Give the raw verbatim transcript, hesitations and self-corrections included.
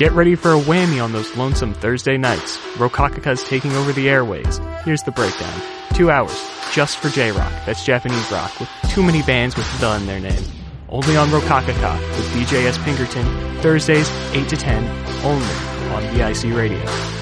Get ready for a whammy on those lonesome Thursday nights. Rokakaka's taking over the airways. Here's the breakdown. Two hours, just for J-Rock, that's Japanese rock, with too many bands with the in their name. Only on Rokakaka, with D J S. Pinkerton, Thursdays, eight to ten, only on V I C Radio.